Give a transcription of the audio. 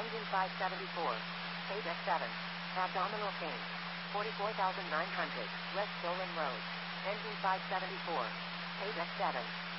Engine 574. Page F7. Abdominal pain. 44,900. West Dolan Road. Engine 574. Page F7.